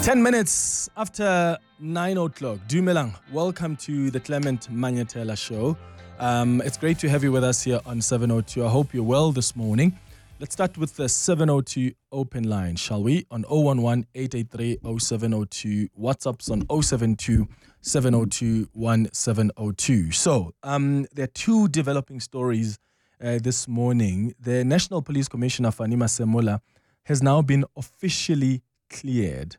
10 minutes after 9 o'clock. Dumelang, welcome to the Clement Manyetela Show. It's great to have you with us here on 702. I hope you're well this morning. Let's start with the 702 open line, shall we? On 011-883-0702. WhatsApp's on 072-702-1702. So, there are two developing stories this morning. The National Police Commissioner, Fanny Masemola, has now been officially cleared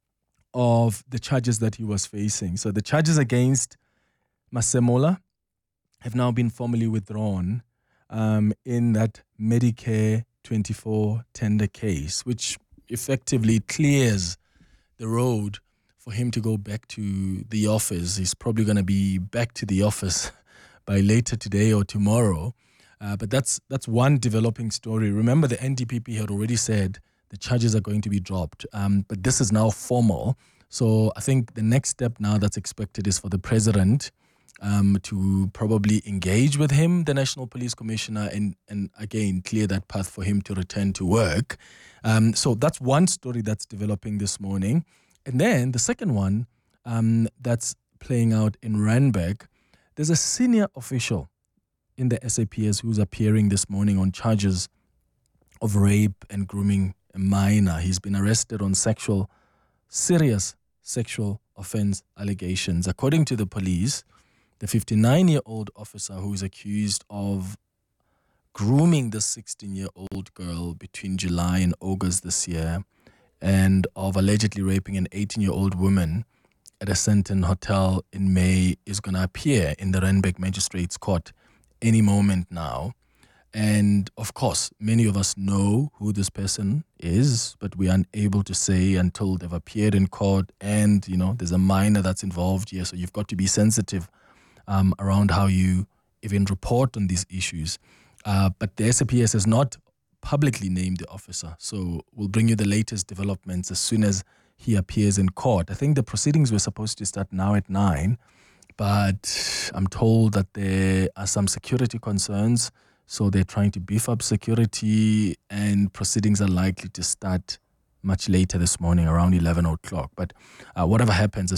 of the charges that he was facing. So the charges against Masemola have now been formally withdrawn in that Medicare 24 tender case, which effectively clears the road for him to go back to the office. He's probably going to be back to the office by later today or tomorrow. But that's one developing story. Remember, the NDPP had already said the charges are going to be dropped. But this is now formal. So I think the next step now that's expected is for the president to probably engage with him, the National Police Commissioner, and again, clear that path for him to return to work. So that's one story that's developing this morning. And then the second one that's playing out in Randburg, there's a senior official in the SAPS who's appearing this morning on charges of rape and grooming a minor. He's been arrested on serious sexual offense allegations. According to the police, the 59-year-old officer who is accused of grooming the 16-year-old girl between July and August this year and of allegedly raping an 18-year-old woman at a Sandton hotel in May is going to appear in the Randburg Magistrates Court any moment now. And of course, many of us know who this person is, but we are unable to say until they've appeared in court. And, there's a minor that's involved here. So you've got to be sensitive around how you even report on these issues. But the SAPS has not publicly named the officer. So we'll bring you the latest developments as soon as he appears in court. I think the proceedings were supposed to start now at 9, but I'm told that there are some security concerns. So they're trying to beef up security, and proceedings are likely to start much later this morning, around 11 o'clock. But whatever happens,